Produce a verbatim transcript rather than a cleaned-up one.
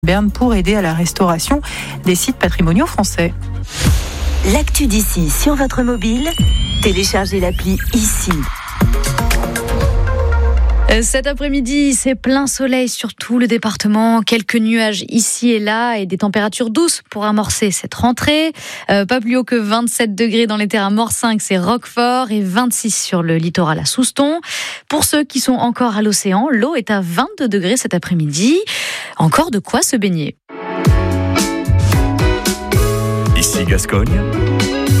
Berne pour aider à la restauration des sites patrimoniaux français. L'actu d'ici sur votre mobile, téléchargez l'appli ici. Cet après-midi, c'est plein soleil sur tout le département, quelques nuages ici et là et des températures douces pour amorcer cette rentrée. Euh, pas plus haut que vingt-sept degrés dans les terres à Morcinq, c'est Roquefort, et vingt-six sur le littoral à Souston. Pour ceux qui sont encore à l'océan, l'eau est à vingt-deux degrés cet après-midi. Encore de quoi se baigner. Ici Gascogne.